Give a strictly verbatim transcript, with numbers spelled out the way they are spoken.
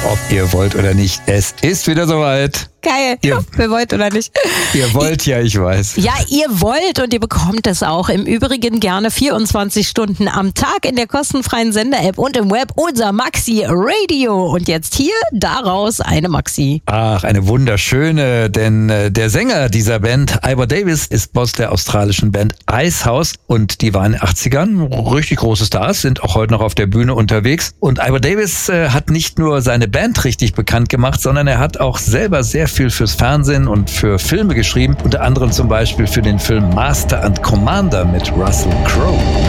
ob ihr wollt oder nicht. Es ist wieder soweit. Geil. Ihr, wir wollt oder nicht. Ihr wollt ja, ich weiß. Ja, ihr wollt und ihr bekommt es auch. Im Übrigen gerne vierundzwanzig Stunden am Tag in der kostenfreien Sender-App und im Web unser Maxi Radio. Und jetzt hier daraus eine Maxi. Ach, eine wunderschöne, denn äh, der Sänger dieser Band, Ivor Davis, ist Boss der australischen Band Icehouse und die waren in den achtzigern richtig große Stars, sind auch heute noch auf der Bühne unterwegs. Und Ivor Davis äh, hat nicht nur seine Band richtig bekannt gemacht, sondern er hat auch selber sehr viel fürs Fernsehen und für Filme geschrieben, unter anderem zum Beispiel für den Film Master and Commander mit Russell Crowe.